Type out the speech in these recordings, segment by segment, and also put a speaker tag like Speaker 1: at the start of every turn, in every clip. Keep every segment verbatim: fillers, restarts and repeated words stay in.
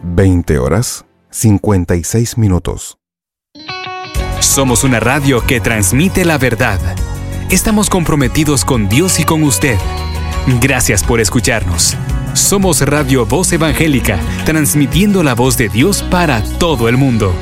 Speaker 1: veinte horas, cincuenta y seis minutos.
Speaker 2: Somos una radio que transmite la verdad. Estamos comprometidos con Dios y con usted. Gracias por escucharnos. Somos Radio Voz Evangélica, transmitiendo la voz de Dios para todo el mundo.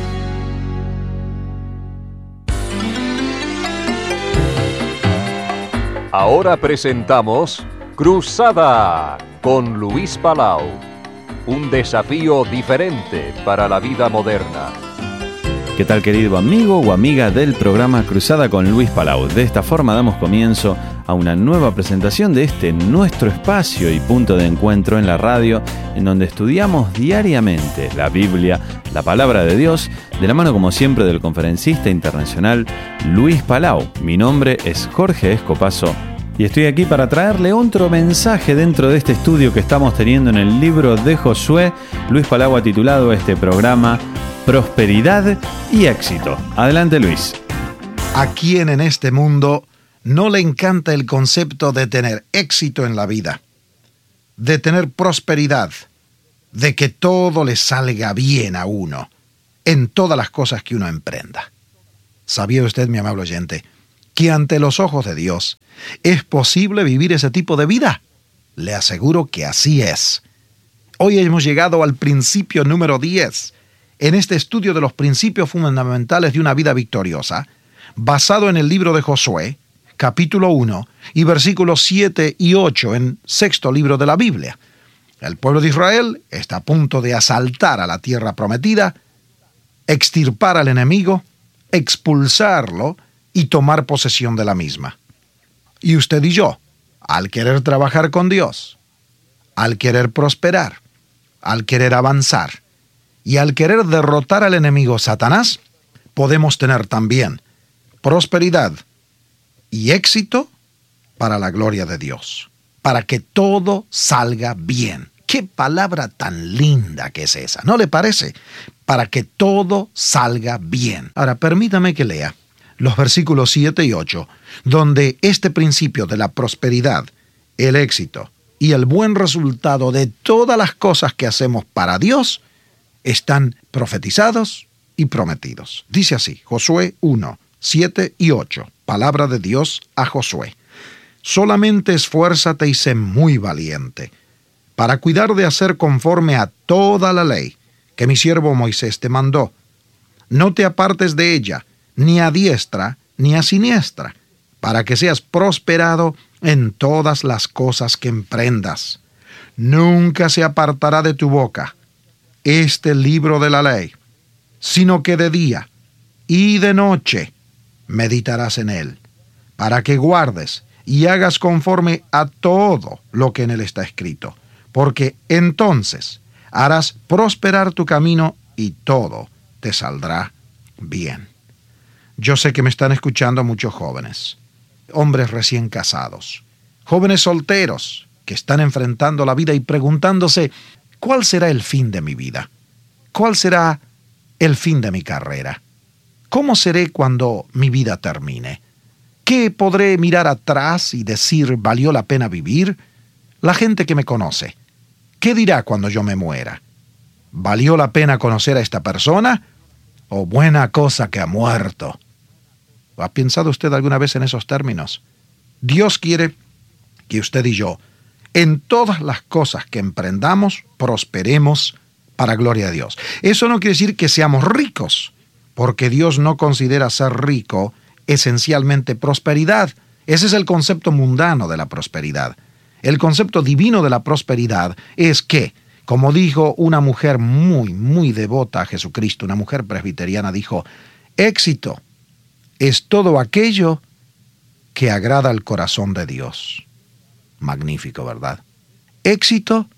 Speaker 3: Ahora presentamos Cruzada con Luis Palau. Un desafío diferente para la vida moderna.
Speaker 4: ¿Qué tal, querido amigo o amiga del programa Cruzada con Luis Palau? De esta forma damos comienzo a una nueva presentación de este nuestro espacio y punto de encuentro en la radio, en donde estudiamos diariamente la Biblia, la palabra de Dios, de la mano como siempre del conferencista internacional Luis Palau. Mi nombre es Jorge Escopazo y estoy aquí para traerle otro mensaje dentro de este estudio que estamos teniendo en el libro de Josué. Luis Palau ha titulado este programa Prosperidad y Éxito. Adelante, Luis.
Speaker 5: ¿A quién en este mundo no le encanta el concepto de tener éxito en la vida? De tener prosperidad, de que todo le salga bien a uno, en todas las cosas que uno emprenda. ¿Sabía usted, mi amable oyente, que ante los ojos de Dios es posible vivir ese tipo de vida? Le aseguro que así es. Hoy hemos llegado al principio número diez en este estudio de los principios fundamentales de una vida victoriosa, basado en el libro de Josué, capítulo uno, y versículos siete y ocho en sexto libro de la Biblia. El pueblo de Israel está a punto de asaltar a la tierra prometida, extirpar al enemigo, expulsarlo y tomar posesión de la misma. Y usted y yo, al querer trabajar con Dios, al querer prosperar, al querer avanzar y al querer derrotar al enemigo Satanás, podemos tener también prosperidad y éxito para la gloria de Dios, para que todo salga bien. ¡Qué palabra tan linda que es esa! ¿No le parece? Para que todo salga bien. Ahora, permítame que lea los versículos siete y ocho, donde este principio de la prosperidad, el éxito y el buen resultado de todas las cosas que hacemos para Dios están profetizados y prometidos. Dice así, Josué uno, siete y ocho, palabra de Dios a Josué. Solamente esfuérzate y sé muy valiente, para cuidar de hacer conforme a toda la ley que mi siervo Moisés te mandó. No te apartes de ella, ni a diestra ni a siniestra, para que seas prosperado en todas las cosas que emprendas. Nunca se apartará de tu boca este libro de la ley, sino que de día y de noche meditarás en él, para que guardes y hagas conforme a todo lo que en él está escrito, porque entonces harás prosperar tu camino y todo te saldrá bien. Yo sé que me están escuchando muchos jóvenes, hombres recién casados, jóvenes solteros que están enfrentando la vida y preguntándose, ¿cuál será el fin de mi vida? ¿Cuál será el fin de mi carrera? ¿Cómo seré cuando mi vida termine? ¿Qué podré mirar atrás y decir valió la pena vivir? La gente que me conoce, ¿qué dirá cuando yo me muera? ¿Valió la pena conocer a esta persona? ¿O buena cosa que ha muerto? ¿Ha pensado usted alguna vez en esos términos? Dios quiere que usted y yo, en todas las cosas que emprendamos, prosperemos para gloria de Dios. Eso no quiere decir que seamos ricos, porque Dios no considera ser rico esencialmente prosperidad. Ese es el concepto mundano de la prosperidad. El concepto divino de la prosperidad es que, como dijo una mujer muy, muy devota a Jesucristo, una mujer presbiteriana, dijo, éxito es todo aquello que agrada al corazón de Dios. Magnífico, ¿verdad? Éxito,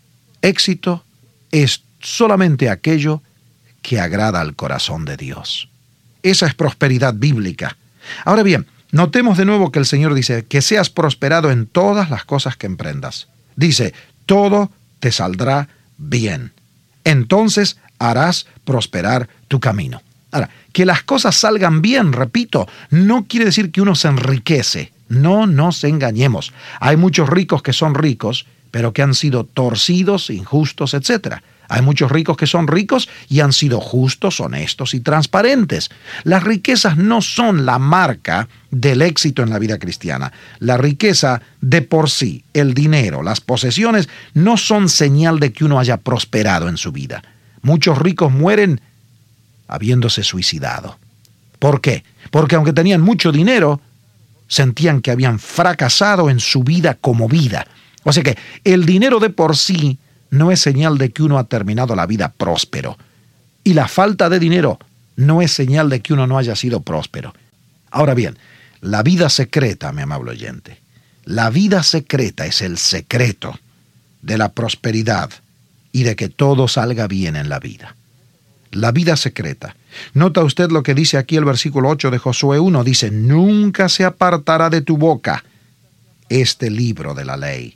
Speaker 5: éxito es solamente aquello que agrada al corazón de Dios. Esa es prosperidad bíblica. Ahora bien, notemos de nuevo que el Señor dice que seas prosperado en todas las cosas que emprendas. Dice, todo te saldrá bien. Entonces harás prosperar tu camino. Ahora, que las cosas salgan bien, repito, no quiere decir que uno se enriquece. No nos engañemos. Hay muchos ricos que son ricos, pero que han sido torcidos, injustos, etcétera. Hay muchos ricos que son ricos y han sido justos, honestos y transparentes. Las riquezas no son la marca del éxito en la vida cristiana. La riqueza de por sí, el dinero, las posesiones, no son señal de que uno haya prosperado en su vida. Muchos ricos mueren habiéndose suicidado. ¿Por qué? Porque aunque tenían mucho dinero, sentían que habían fracasado en su vida como vida. O sea que el dinero de por sí no es señal de que uno ha terminado la vida próspero. Y la falta de dinero no es señal de que uno no haya sido próspero. Ahora bien, la vida secreta, mi amable oyente, la vida secreta es el secreto de la prosperidad y de que todo salga bien en la vida. La vida secreta. Nota usted lo que dice aquí el versículo ocho de Josué uno. Dice, nunca se apartará de tu boca este libro de la ley.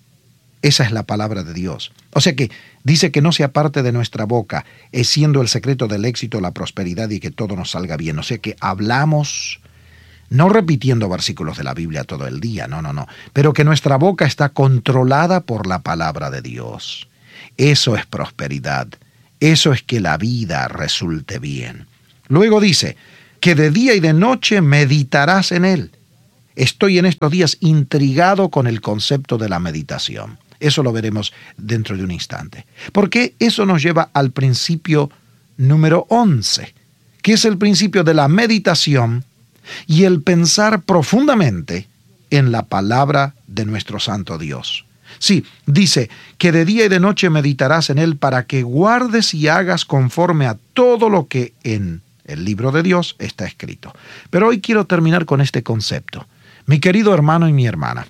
Speaker 5: Esa es la palabra de Dios. O sea que dice que no se aparte de nuestra boca, es siendo el secreto del éxito, la prosperidad y que todo nos salga bien. O sea que hablamos, no repitiendo versículos de la Biblia todo el día, no, no, no, pero que nuestra boca está controlada por la palabra de Dios. Eso es prosperidad. Eso es que la vida resulte bien. Luego dice, que de día y de noche meditarás en él. Estoy en estos días intrigado con el concepto de la meditación. Eso lo veremos dentro de un instante. Porque eso nos lleva al principio número once, que es el principio de la meditación y el pensar profundamente en la palabra de nuestro santo Dios. Sí, dice que de día y de noche meditarás en él para que guardes y hagas conforme a todo lo que en el libro de Dios está escrito. Pero hoy quiero terminar con este concepto. Mi querido hermano y mi hermana,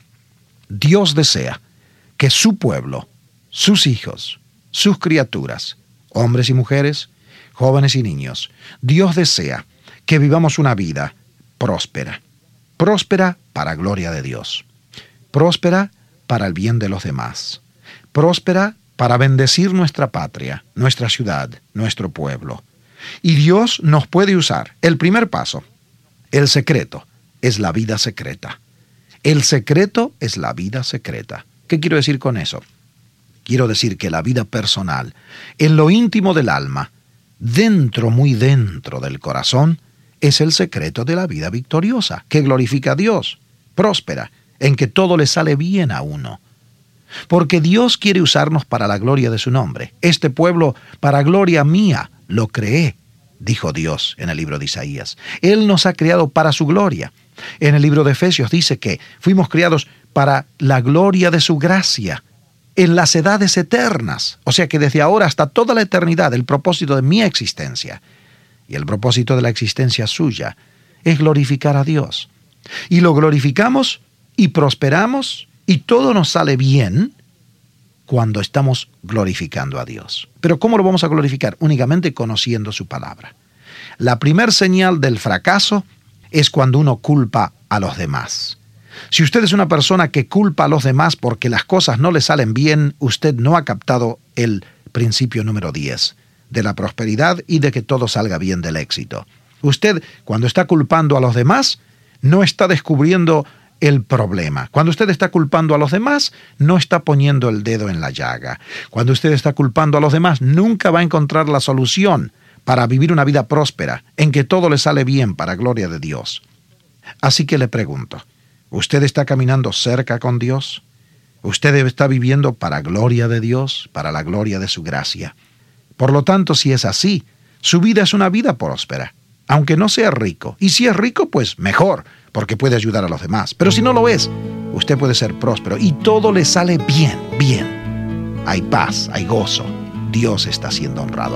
Speaker 5: Dios desea que su pueblo, sus hijos, sus criaturas, hombres y mujeres, jóvenes y niños, Dios desea que vivamos una vida próspera. Próspera para gloria de Dios. Próspera para el bien de los demás. Próspera para bendecir nuestra patria, nuestra ciudad, nuestro pueblo. Y Dios nos puede usar. El primer paso, el secreto, es la vida secreta. El secreto es la vida secreta. ¿Qué quiero decir con eso? Quiero decir que la vida personal, en lo íntimo del alma, dentro, muy dentro del corazón, es el secreto de la vida victoriosa, que glorifica a Dios, próspera, en que todo le sale bien a uno. Porque Dios quiere usarnos para la gloria de su nombre. Este pueblo, para gloria mía, lo creé, dijo Dios en el libro de Isaías. Él nos ha creado para su gloria. En el libro de Efesios dice que fuimos creados para la gloria de su gracia, en las edades eternas. O sea que desde ahora hasta toda la eternidad, el propósito de mi existencia y el propósito de la existencia suya es glorificar a Dios. Y lo glorificamos y prosperamos y todo nos sale bien cuando estamos glorificando a Dios. Pero ¿cómo lo vamos a glorificar? Únicamente conociendo su palabra. La primer señal del fracaso es cuando uno culpa a los demás. Si usted es una persona que culpa a los demás porque las cosas no le salen bien, usted no ha captado el principio número diez de la prosperidad y de que todo salga bien del éxito. Usted, cuando está culpando a los demás, no está descubriendo el problema. Cuando usted está culpando a los demás, no está poniendo el dedo en la llaga. Cuando usted está culpando a los demás, nunca va a encontrar la solución para vivir una vida próspera, en que todo le sale bien para gloria de Dios. Así que le pregunto, ¿usted está caminando cerca con Dios? ¿Usted está viviendo para gloria de Dios, para la gloria de su gracia? Por lo tanto, si es así, su vida es una vida próspera, aunque no sea rico. Y si es rico, pues mejor, porque puede ayudar a los demás. Pero si no lo es, usted puede ser próspero y todo le sale bien, bien. Hay paz, hay gozo. Dios está siendo honrado.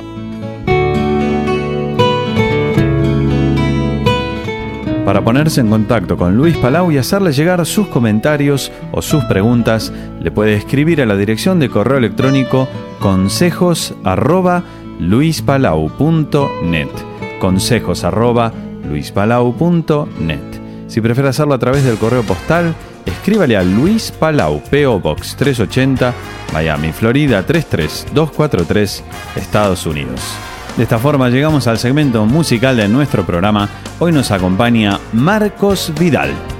Speaker 4: Para ponerse en contacto con Luis Palau y hacerle llegar sus comentarios o sus preguntas, le puede escribir a la dirección de correo electrónico consejos arroba luispalau punto net. Consejos arroba luispalau punto net. Si prefiere hacerlo a través del correo postal, escríbale a Luis Palau, P O Box trescientos ochenta, Miami, Florida tres tres dos cuatro tres, Estados Unidos. De esta forma llegamos al segmento musical de nuestro programa. Hoy nos acompaña Marcos Vidal.